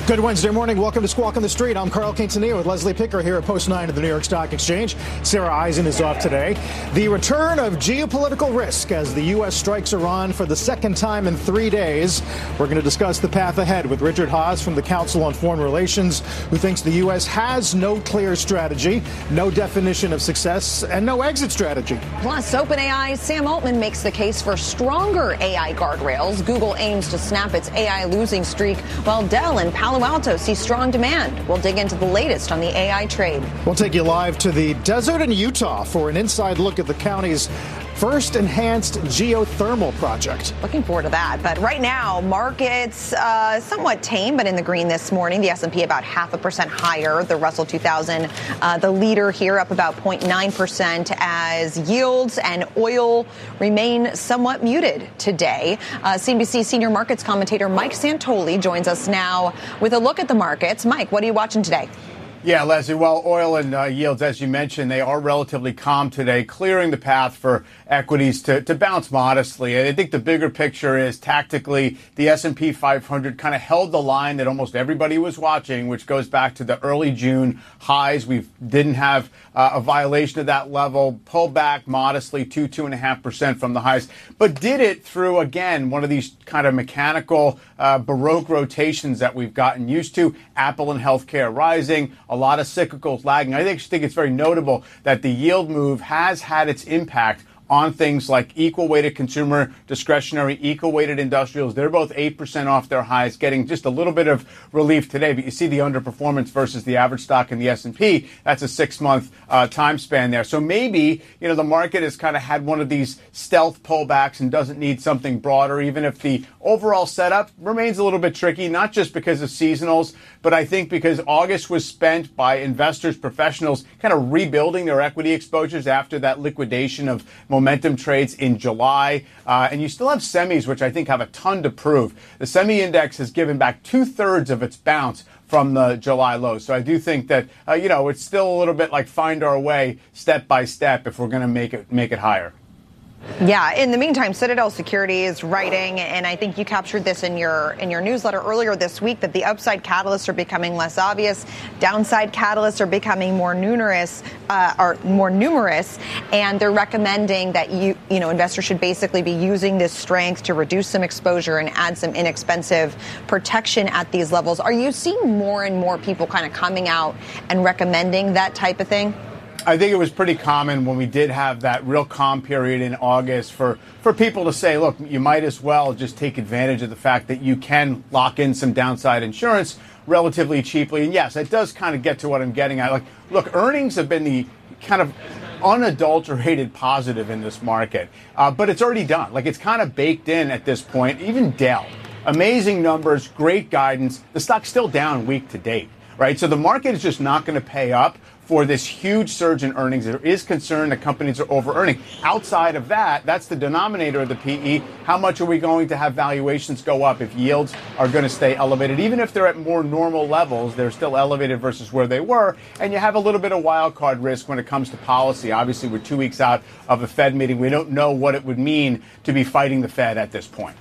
Good Wednesday morning. Welcome to Squawk on the Street. I'm Carl Quintanilla with Leslie Picker here at Post 9 of the New York Stock Exchange. Sarah Eisen is off today. The return of geopolitical risk as the U.S. strikes Iran for the second time in 3 days. We're going to discuss the path ahead with Richard Haass from the Council on Foreign Relations, who thinks the U.S. has no clear strategy, no definition of success, and no exit strategy. Plus, OpenAI's Sam Altman makes the case for stronger AI guardrails. Google aims to snap its AI losing streak, while Dell and Palo Alto see strong demand. We'll dig into the latest on the AI trade. We'll take you live to the desert in Utah for an inside look at the county's first enhanced geothermal project. Looking forward to that. But right now, markets somewhat tame, but in the green this morning. The S&P about 0.5% higher. The Russell 2000, the leader here, up about 0.9% as yields and oil remain somewhat muted today. CNBC senior markets commentator Mike Santoli joins us now with a look at the markets. Mike, what are you watching today? Yeah, Leslie, well, oil and yields, as you mentioned, they are relatively calm today, clearing the path for equities to bounce modestly. And I think the bigger picture is tactically the S&P 500 kind of held the line that almost everybody was watching, which goes back to the early June highs. We didn't have a violation of that level, pulled back modestly 2.5% from the highs, but did it through, again, one of these kind of mechanical Baroque rotations that we've gotten used to. Apple and healthcare rising, a lot of cyclicals lagging. I think it's very notable that the yield move has had its impact on things like equal-weighted consumer discretionary, equal-weighted industrials. They're both 8% off their highs, getting just a little bit of relief today. But you see the underperformance versus the average stock in the S&P. That's a 6-month time span there. So maybe, the market has kind of had one of these stealth pullbacks and doesn't need something broader, even if the overall setup remains a little bit tricky, not just because of seasonals, but I think because August was spent by investors, professionals, kind of rebuilding their equity exposures after that liquidation of momentum trades in July. And you still have semis, which I think have a ton to prove. The semi index has given back 2/3 of its bounce from the July low. So I do think that, it's still a little bit like find our way step by step if we're going to make it higher. Yeah. In the meantime, Citadel Securities is writing, and I think you captured this in your newsletter earlier this week, that the upside catalysts are becoming less obvious. Downside catalysts are becoming more numerous, and they're recommending that investors should basically be using this strength to reduce some exposure and add some inexpensive protection at these levels. Are you seeing more and more people kind of coming out and recommending that type of thing? I think it was pretty common when we did have that real calm period in August for people to say, look, you might as well just take advantage of the fact that you can lock in some downside insurance relatively cheaply. And yes, it does kind of get to what I'm getting at. Like, look, earnings have been the kind of unadulterated positive in this market, but it's already done. Like, it's kind of baked in at this point. Even Dell, amazing numbers, great guidance. The stock's still down week to date, right? So the market is just not going to pay up for this huge surge in earnings. There is concern that companies are over-earning. Outside of that, that's the denominator of the PE. How much are we going to have valuations go up if yields are going to stay elevated? Even if they're at more normal levels, they're still elevated versus where they were. And you have a little bit of wild card risk when it comes to policy. Obviously, we're 2 weeks out of a Fed meeting. We don't know what it would mean to be fighting the Fed at this point.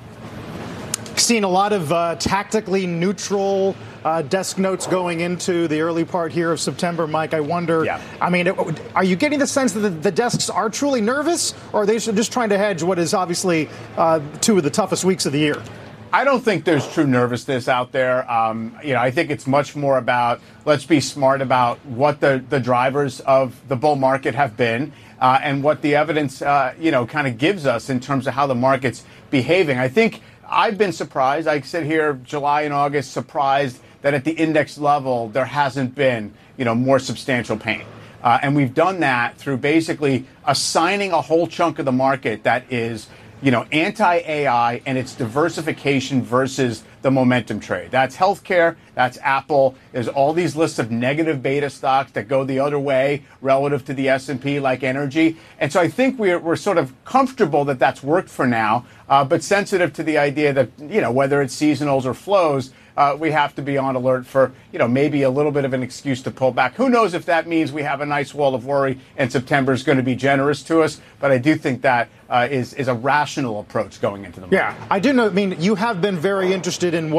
Seen a lot of tactically neutral desk notes going into the early part here of September. Mike, I wonder, are you getting the sense that the desks are truly nervous, or are they just trying to hedge what is obviously 2 of the toughest weeks of the year? I don't think there's true nervousness out there. I think it's much more about let's be smart about what the drivers of the bull market have been and what the evidence, kind of gives us in terms of how the market's behaving. I think I've been surprised. I sit here July and August surprised that at the index level there hasn't been, more substantial pain. And we've done that through basically assigning a whole chunk of the market that is, anti-AI and its diversification versus the momentum trade. That's healthcare, that's Apple, there's all these lists of negative beta stocks that go the other way relative to the S&P, like energy. And so I think we're sort of comfortable that that's worked for now, but sensitive to the idea that, whether it's seasonals or flows, we have to be on alert for, maybe a little bit of an excuse to pull back. Who knows if that means we have a nice wall of worry and September is going to be generous to us. But I do think that is a rational approach going into the market. Yeah, I do know. I mean, you have been very interested in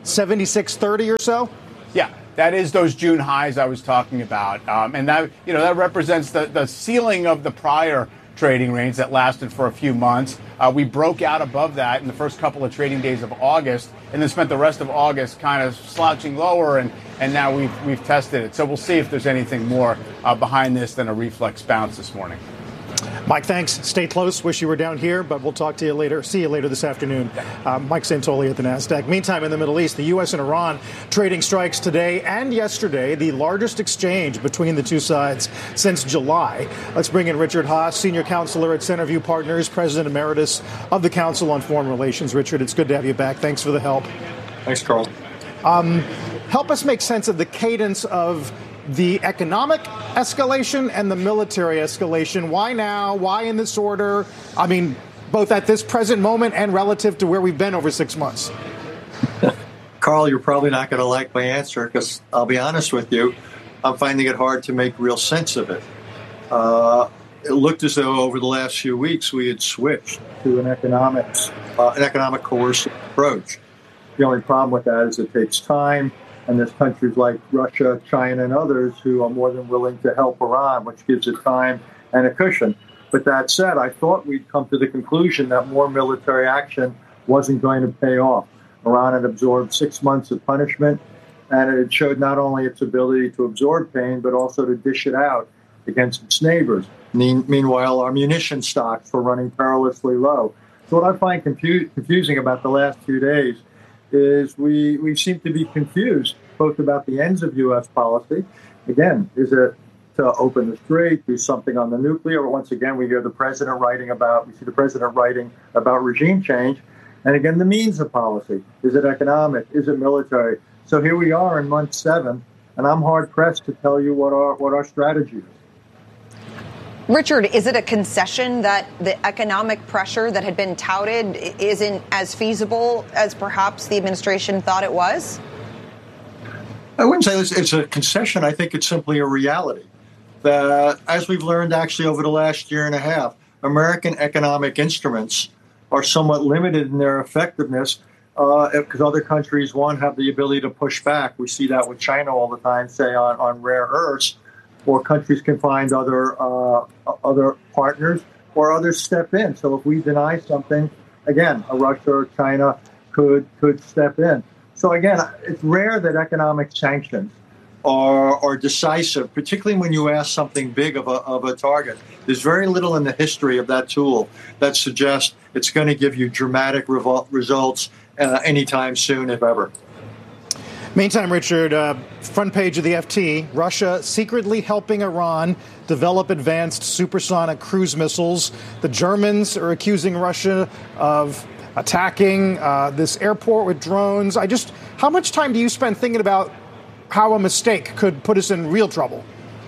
76.30 or so? Yeah. That is those June highs I was talking about. And that represents the ceiling of the prior trading range that lasted for a few months. We broke out above that in the first couple of trading days of August, and then spent the rest of August kind of slouching lower, and now we've tested it. So we'll see if there's anything more behind this than a reflex bounce this morning. Mike, thanks. Stay close. Wish you were down here, but we'll talk to you later. See you later this afternoon. Mike Santoli at the NASDAQ. Meantime, in the Middle East, the U.S. and Iran trading strikes today and yesterday, the largest exchange between the two sides since July. Let's bring in Richard Haass, senior counselor at Centerview Partners, president emeritus of the Council on Foreign Relations. Richard, it's good to have you back. Thanks for the help. Thanks, Carl. Help us make sense of the cadence of the economic escalation and the military escalation. Why now? Why in this order? I mean, both at this present moment and relative to where we've been over 6 months. Carl, you're probably not going to like my answer because I'll be honest with you, I'm finding it hard to make real sense of it. It looked as though over the last few weeks we had switched to an economic coercive approach. The only problem with that is it takes time. And there's countries like Russia, China, and others who are more than willing to help Iran, which gives it time and a cushion. But that said, I thought we'd come to the conclusion that more military action wasn't going to pay off. Iran had absorbed 6 months of punishment, and it showed not only its ability to absorb pain, but also to dish it out against its neighbors. Meanwhile, our munition stocks were running perilously low. So what I find confusing about the last 2 days is we seem to be confused both about the ends of U.S. policy. Again, is it to open the strait, do something on the nuclear? Once again, we see the president writing about regime change. And again, the means of policy. Is it economic? Is it military? So here we are in month 7, and I'm hard-pressed to tell you what our strategy is. Richard, is it a concession that the economic pressure that had been touted isn't as feasible as perhaps the administration thought it was? I wouldn't say it's a concession. I think it's simply a reality that, as we've learned actually over the last year and a half, American economic instruments are somewhat limited in their effectiveness because other countries, one, have the ability to push back. We see that with China all the time, say on rare earths. Or countries can find other partners, or others step in. So if we deny something, again, a Russia or China could step in. So again, it's rare that economic sanctions are decisive, particularly when you ask something big of a target. There's very little in the history of that tool that suggests it's going to give you dramatic results anytime soon, if ever. Meantime, Richard, front page of the FT, Russia secretly helping Iran develop advanced supersonic cruise missiles. The Germans are accusing Russia of attacking this airport with drones. How much time do you spend thinking about how a mistake could put us in real trouble?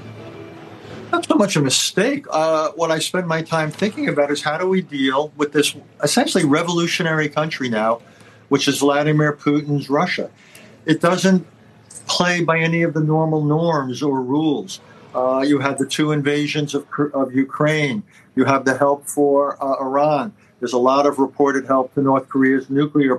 Not so much a mistake. What I spend my time thinking about is how do we deal with this essentially revolutionary country now, which is Vladimir Putin's Russia. It doesn't play by any of the normal norms or rules. You have the 2 invasions of Ukraine. You have the help for Iran. There's a lot of reported help to North Korea's nuclear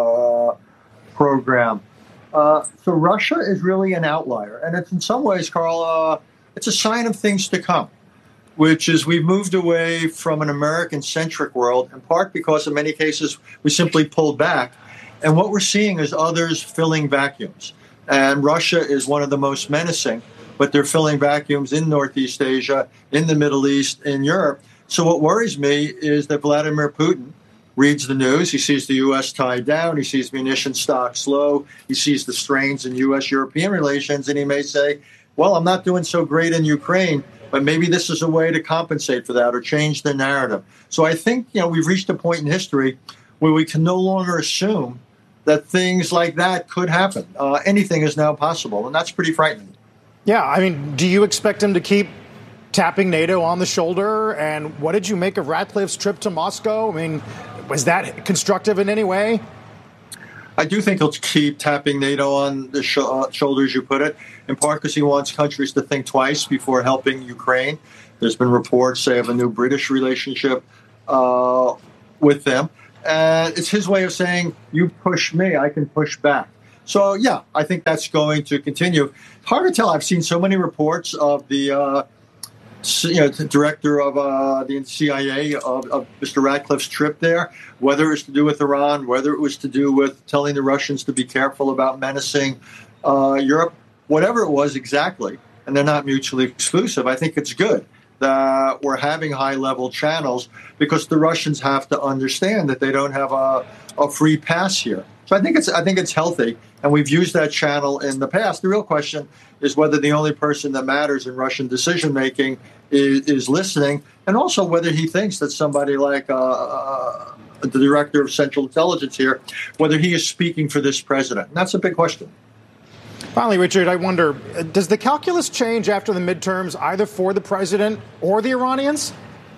program. So Russia is really an outlier. And it's in some ways, Carl, it's a sign of things to come, which is we've moved away from an American-centric world, in part because in many cases we simply pulled back. And what we're seeing is others filling vacuums. And Russia is one of the most menacing, but they're filling vacuums in Northeast Asia, in the Middle East, in Europe. So what worries me is that Vladimir Putin reads the news. He sees the U.S. tied down. He sees munition stocks low. He sees the strains in U.S.-European relations. And he may say, well, I'm not doing so great in Ukraine, but maybe this is a way to compensate for that or change the narrative. So I think, we've reached a point in history where we can no longer assume that things like that could happen. Anything is now possible, and that's pretty frightening. Yeah, I mean, do you expect him to keep tapping NATO on the shoulder? And what did you make of Ratcliffe's trip to Moscow? I mean, was that constructive in any way? I do think he'll keep tapping NATO on the shoulders, you put it, in part because he wants countries to think twice before helping Ukraine. There's been reports, say, of a new British relationship with them. It's his way of saying, you push me, I can push back. So, yeah, I think that's going to continue. Hard to tell. I've seen so many reports of the director of the CIA, of Mr. Ratcliffe's trip there, whether it was to do with Iran, whether it was to do with telling the Russians to be careful about menacing Europe, whatever it was exactly. And they're not mutually exclusive. I think it's good that we're having high-level channels because the Russians have to understand that they don't have a free pass here. So I think it's healthy, and we've used that channel in the past. The real question is whether the only person that matters in Russian decision-making is listening, and also whether he thinks that somebody like the director of Central Intelligence here, whether he is speaking for this president. And that's a big question. Finally, Richard, I wonder, does the calculus change after the midterms, either for the president or the Iranians?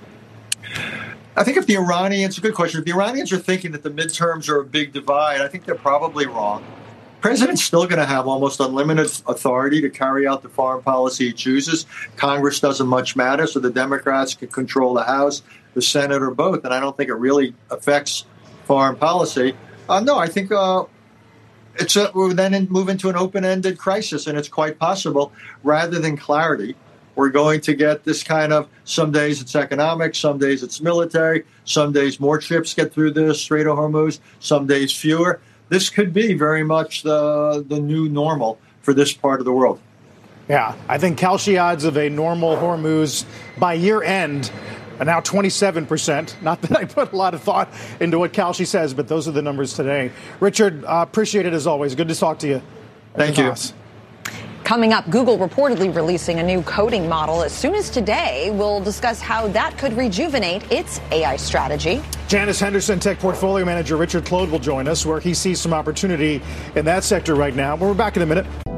I think if the Iranians, a good question, if the Iranians are thinking that the midterms are a big divide, I think they're probably wrong. The president's still going to have almost unlimited authority to carry out the foreign policy he chooses. Congress doesn't much matter, so the Democrats can control the House, the Senate, or both, and I don't think it really affects foreign policy. No, I think we'll then move into an open-ended crisis, and it's quite possible, rather than clarity, we're going to get this kind of, some days it's economic, some days it's military, some days more ships get through the Strait of Hormuz, some days fewer. This could be very much the new normal for this part of the world. Yeah, I think Kalshi odds of a normal Hormuz by year end are now 27%. Not that I put a lot of thought into what Kalshi says, but those are the numbers today. Richard, appreciate it as always. Good to talk to you. Thank you. Coming up, Google reportedly releasing a new coding model as soon as today. We'll discuss how that could rejuvenate its AI strategy. Janice Henderson, Tech Portfolio Manager Richard Claude will join us, where he sees some opportunity in that sector right now. We're back in a minute.